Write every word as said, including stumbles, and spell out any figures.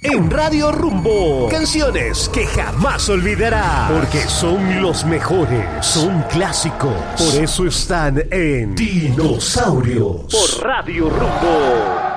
en Radio Rumbo. Canciones que jamás olvidarás, porque son los mejores, son clásicos. Por eso están en Dinosaurios por Radio Rumbo.